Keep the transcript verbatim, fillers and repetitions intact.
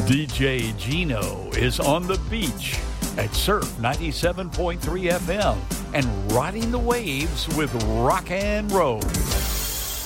D J Gino is on the beach at Surf ninety-seven point three F M and riding the waves with rock and roll.